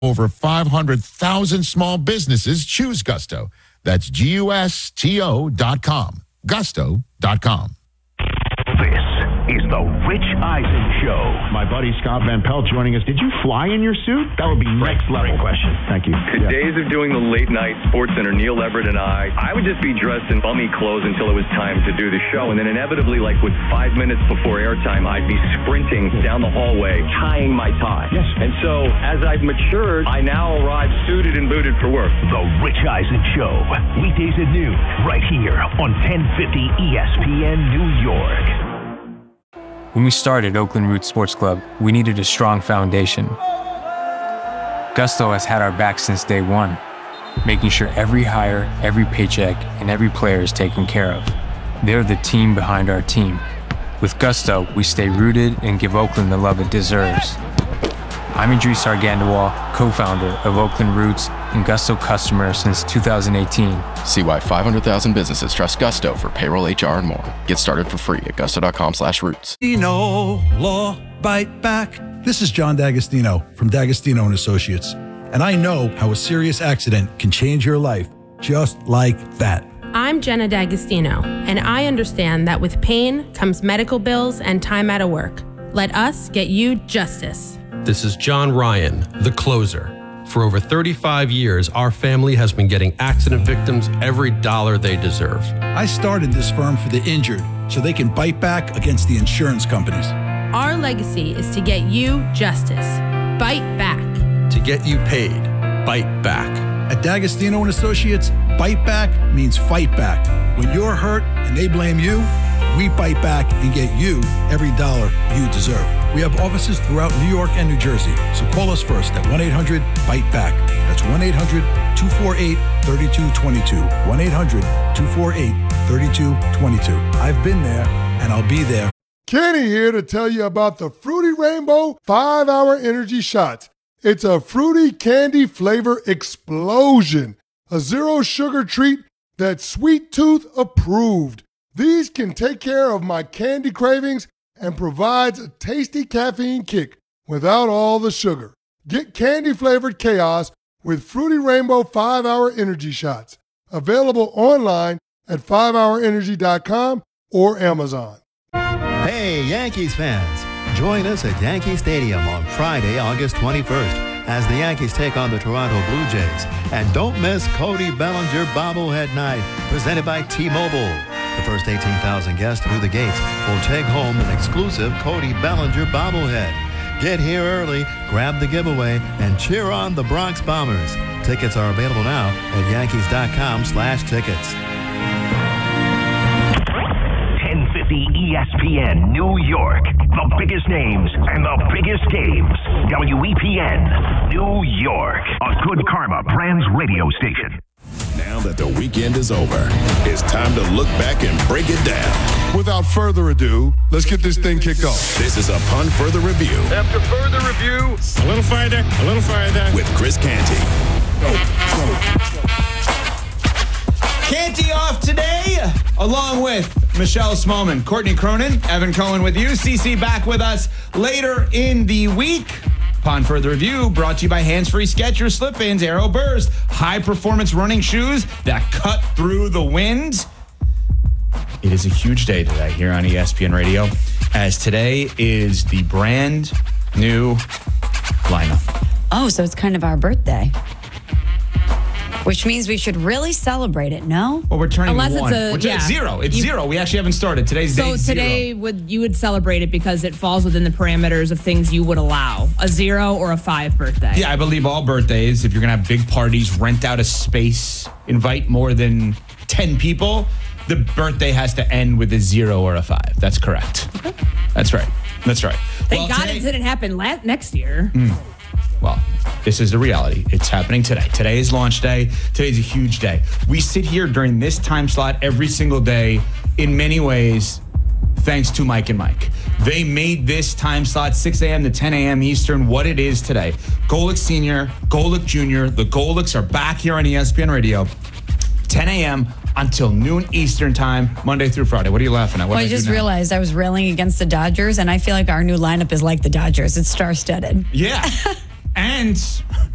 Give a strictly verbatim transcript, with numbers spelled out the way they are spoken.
Over five hundred thousand small businesses choose Gusto. That's G U S T O dot com. Gusto dot com. This is the Rich Eisen Show. My buddy Scott Van Pelt joining us. Did you fly in your suit? That would be next level. Great question. Thank you. The Yeah. days of doing the late night Sports Center, Neil Everett and I, I would just be dressed in bummy clothes until it was time to do the show. And then inevitably, like with five minutes before airtime, I'd be sprinting down the hallway, tying my tie. Yes. And so as I've matured, I now arrive suited and booted for work. The Rich Eisen Show. Weekdays at noon, right here on ten fifty E S P N New York. When we started Oakland Roots Sports Club, we needed a strong foundation. Gusto has had our back since day one, making sure every hire, every paycheck, and every player is taken care of. They're the team behind our team. With Gusto, we stay rooted and give Oakland the love it deserves. I'm Idris Argandawal, co-founder of Oakland Roots and Gusto customer since two thousand eighteen. See why five hundred thousand businesses trust Gusto for payroll, H R, and more. Get started for free at gusto.com slash roots. Dino Law Bite Back. This is John D'Agostino from D'Agostino and Associates, and I know how a serious accident can change your life just like that. I'm Jenna D'Agostino, and I understand that with pain comes medical bills and time out of work. Let us get you justice. This is John Ryan, the closer. For over thirty-five years, our family has been getting accident victims every dollar they deserve. I started this firm for the injured so they can bite back against the insurance companies. Our legacy is to get you justice. Bite back. To get you paid, bite back. At D'Agostino and Associates, bite back means fight back. When you're hurt and they blame you, we bite back and get you every dollar you deserve. We have offices throughout New York and New Jersey, so call us first at one eight hundred bite back. That's one eight hundred two four eight three two two two. one eight hundred two four eight three two two two. I've been there, and I'll be there. Kenny here to tell you about the Fruity Rainbow five hour Energy Shots. It's a fruity candy flavor explosion, a zero-sugar treat that's Sweet Tooth approved. These can take care of my candy cravings and provides a tasty caffeine kick without all the sugar. Get candy-flavored chaos with Fruity Rainbow five hour Energy Shots. Available online at five hour energy dot com or Amazon. Hey, Yankees fans. Join us at Yankee Stadium on Friday, August twenty-first, as the Yankees take on the Toronto Blue Jays. And don't miss Cody Bellinger Bobblehead Night, presented by T-Mobile. The first eighteen thousand guests through the gates will take home an exclusive Cody Bellinger bobblehead. Get here early, grab the giveaway, and cheer on the Bronx Bombers. Tickets are available now at yankees.com slash tickets. ten fifty E S P N New York. The biggest names and the biggest games. W E P N New York. A Good Karma Brands radio station. Now that the weekend is over, it's time to look back and break it down. Without further ado, let's get this thing kicked off. This is Upon Further Review. After further review, a little further, a little further, with Chris Canty. Canty off today, along with Michelle Smallman, Courtney Cronin, Evan Cohen with you, Cece back with us later in the week. Upon Further Review, brought to you by Hands Free Skechers Slip-ins, Aero Burst, high-performance running shoes that cut through the wind. It is a huge day today here on E S P N Radio, as today is the brand new lineup. Oh, so it's kind of our birthday. Which means we should really celebrate it, no? Well, we're turning Unless one. it's a- We're t- yeah. zero. It's You- zero. We actually haven't started. Today's So day zero. today, would you would celebrate it because it falls within the parameters of things you would allow, a zero or a five birthday. Yeah, I believe all birthdays, if you're going to have big parties, rent out a space, invite more than ten people, the birthday has to end with a zero or a five. That's correct. Okay. That's right. That's right. Thank Well, God today- it didn't happen la- next year. Mm. Well, this is the reality. It's happening today. Today is launch day. Today's a huge day. We sit here during this time slot every single day in many ways thanks to Mike and Mike. They made this time slot, six a.m. to ten a.m. Eastern, what it is today. Golick Senior, Golick Junior, the Golicks are back here on E S P N Radio, ten a.m. until noon Eastern time, Monday through Friday. What are you laughing at? What Well, I did I just do now? realized I was railing against the Dodgers, and I feel like our new lineup is like the Dodgers. It's star-studded. Yeah. And